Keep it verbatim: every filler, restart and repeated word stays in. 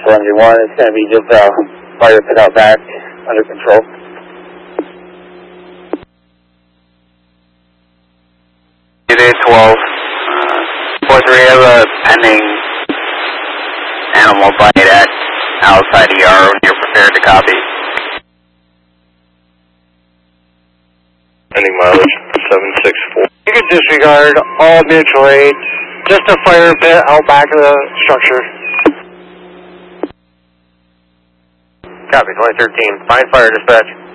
one zero one, it's going to be just uh, fire pit out back under control. Unit twelve, uh, four three, have a pending animal bite at outside E R when you're prepared to copy. Pending mileage seven six four. You can disregard all mutual aids, just a fire pit out back of the structure. Copy, twenty thirteen, find fire dispatch.